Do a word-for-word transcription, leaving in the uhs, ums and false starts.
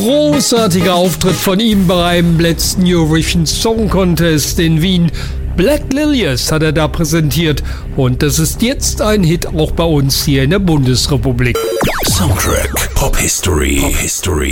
Großartiger Auftritt von ihm beim letzten Eurovision Song Contest in Wien. Black Lilies hat er da präsentiert und das ist jetzt ein Hit auch bei uns hier in der Bundesrepublik. Soundtrack Pop History. Pop History.